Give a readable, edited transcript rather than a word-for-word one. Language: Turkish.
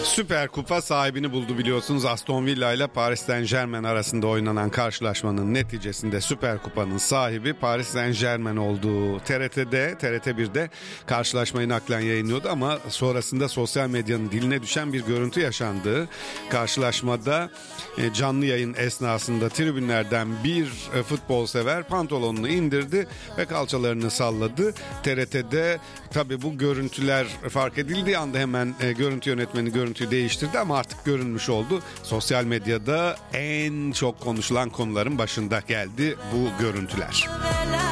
Süper Kupa sahibini buldu biliyorsunuz. Aston Villa ile Paris Saint-Germain arasında oynanan karşılaşmanın neticesinde Süper Kupa'nın sahibi Paris Saint-Germain oldu. TRT 1'de karşılaşmayı naklen yayınlıyordu ama sonrasında sosyal medyanın diline düşen bir görüntü yaşandı. Karşılaşmada canlı yayın esnasında tribünlerden bir futbol sever pantolonunu indirdi ve kalçalarını salladı. TRT'de tabii bu görüntüler fark edildiği anda hemen görüntü yönetmeni görüntüyü değiştirdi ama artık görünmüş oldu. Sosyal medyada en çok konuşulan konuların başında geldi bu görüntüler.